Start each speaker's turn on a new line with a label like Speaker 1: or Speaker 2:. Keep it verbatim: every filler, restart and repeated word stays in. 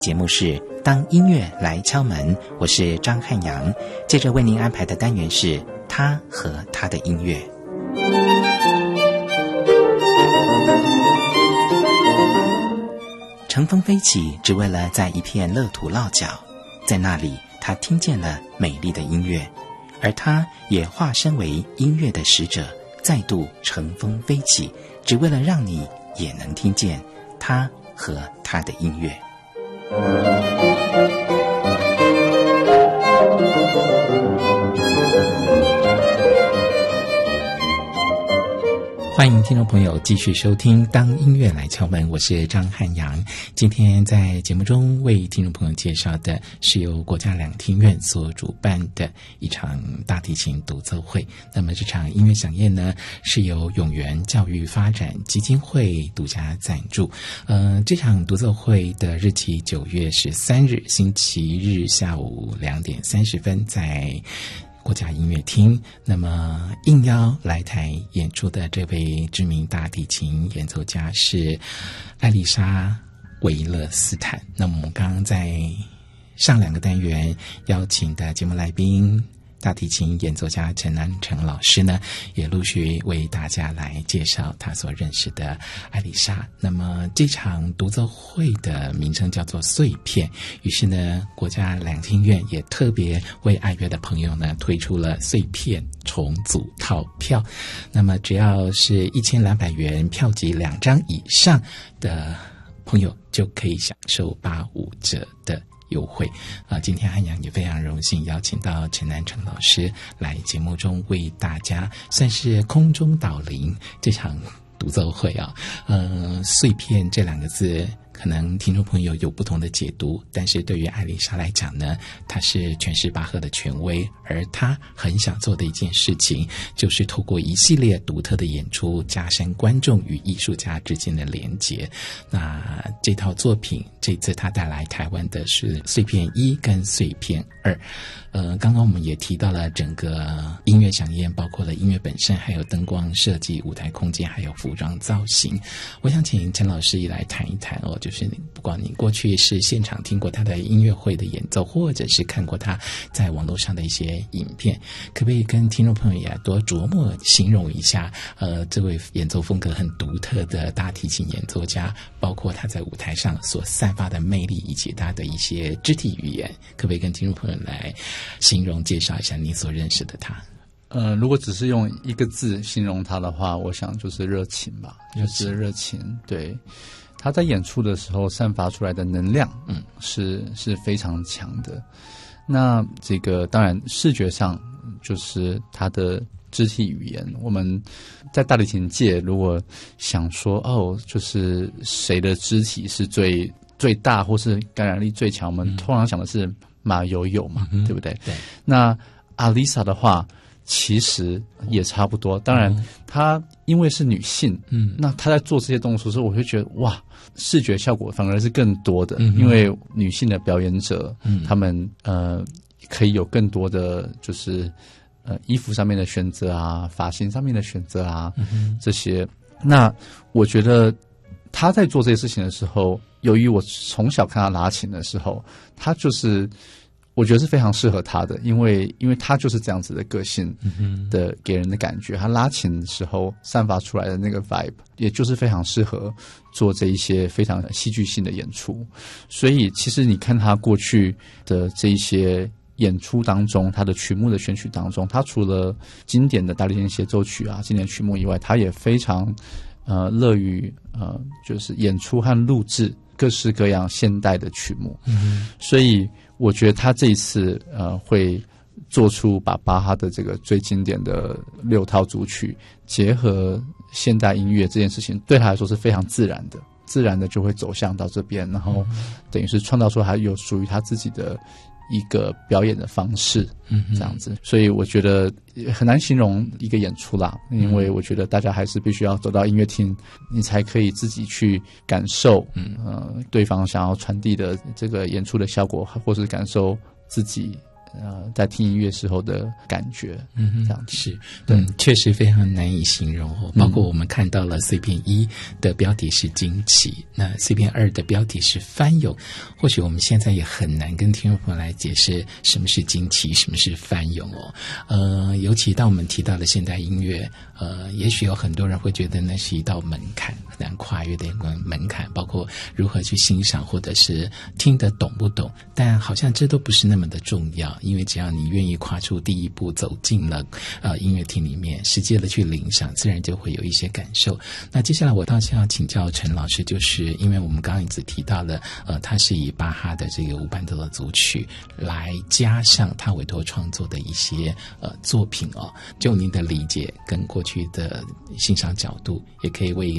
Speaker 1: 节目是当音乐来敲门，我是张汉阳。接着为您安排的单元是他和他的音乐。乘风飞起，只为了在一片乐土落脚，在那里他听见了美丽的音乐，而他也化身为音乐的使者，再度乘风飞起，只为了让你也能听见他和他的音乐。欢迎听众朋友继续收听当音乐来敲门，我是张汉阳。今天在节目中为听众朋友介绍的是由国家两厅院所主办的一场大提琴独奏会。那么这场音乐飨宴呢，是由永源教育发展基金会独家赞助。呃，这场独奏会的日期九月十三日星期日下午两点三十分在国家音乐厅。那么应邀来台演出的这位知名大提琴演奏家是艾丽莎维勒斯坦。那么我们刚刚在上两个单元邀请的节目来宾大提琴演奏家陈南成老师呢，也陆续为大家来介绍他所认识的艾丽莎。那么这场独奏会的名称叫做碎片，于是呢国家两厅院也特别为爱乐的朋友呢推出了碎片重组套票。那么只要是一千两百元票级两张以上的朋友就可以享受八五折的优惠啊！今天汉阳也非常荣幸邀请到陈南成老师来节目中为大家算是空中导聆这场独奏会啊。呃，碎片这两个字可能听众朋友有不同的解读，但是对于艾丽莎来讲呢，她是诠释巴赫的权威，而她很想做的一件事情就是透过一系列独特的演出加深观众与艺术家之间的连结。那这套作品这次她带来台湾的是碎片一跟碎片二。呃，刚刚我们也提到了整个音乐飨宴包括了音乐本身，还有灯光设计、舞台空间，还有服装造型。我想请陈老师也来谈一谈哦，就是不管你过去是现场听过他的音乐会的演奏，或者是看过他在网络上的一些影片，可不可以跟听众朋友也多琢磨形容一下呃，这位演奏风格很独特的大提琴演奏家，包括他在舞台上所散发的魅力，以及他的一些肢体语言，可不可以跟听众朋友来形容介绍一下你所认识的他？
Speaker 2: 呃，如果只是用一个字形容他的话，我想就是热情吧，就是热情。对，他在演出的时候散发出来的能量，嗯，是是非常强的。那这个当然视觉上就是他的肢体语言，我们在大提琴界如果想说哦，就是谁的肢体是最最大或是感染力最强，我们通常想的是马友友嘛，嗯、对不对？对。那阿丽莎的话，其实也差不多。当然，她因为是女性，嗯，那她在做这些动作的时候，我会觉得哇，视觉效果反而是更多的，嗯、因为女性的表演者，嗯，她们呃可以有更多的就是呃衣服上面的选择啊，发型上面的选择啊，嗯、这些。那我觉得她在做这些事情的时候，由于我从小看她拉琴的时候，她就是我觉得是非常适合她的，因为因为她就是这样子的个性的给人的感觉，她拉琴的时候散发出来的那个 vibe， 也就是非常适合做这一些非常戏剧性的演出。所以其实你看她过去的这一些演出当中，他的曲目的选曲当中，他除了经典的大提琴协奏曲啊、经典曲目以外，他也非常呃乐于呃就是演出和录制各式各样现代的曲目。嗯，所以我觉得他这一次呃会做出把巴哈的这个最经典的六套组曲结合现代音乐这件事情，对他来说是非常自然的，自然的就会走向到这边，然后等于是创造出还有属于他自己的一个表演的方式，嗯，这样子。所以我觉得很难形容一个演出啦，因为我觉得大家还是必须要走到音乐厅，你才可以自己去感受，嗯呃，对方想要传递的这个演出的效果，或是感受自己呃在听音乐时候的感觉。
Speaker 1: 嗯，
Speaker 2: 这样子
Speaker 1: 是，嗯，确实非常难以形容哦。包括我们看到了碎片一的标题是惊奇，那碎片二的标题是翻涌。或许我们现在也很难跟听众朋友来解释什么是惊奇，什么是翻涌哦。呃，尤其当我们提到了现代音乐，呃，也许有很多人会觉得那是一道门槛，很难跨越的一个门槛，包括如何去欣赏，或者是听得懂不懂。但好像这都不是那么的重要，因为只要你愿意跨出第一步，走进了呃音乐厅里面，实际的去领赏，自然就会有一些感受。那接下来我倒是要请教陈老师，就是因为我们刚刚一直提到了，呃，他是以巴哈的这个无伴奏的组曲来加上他委托创作的一些呃作品哦，就您的理解跟过去的欣赏角度，也可以为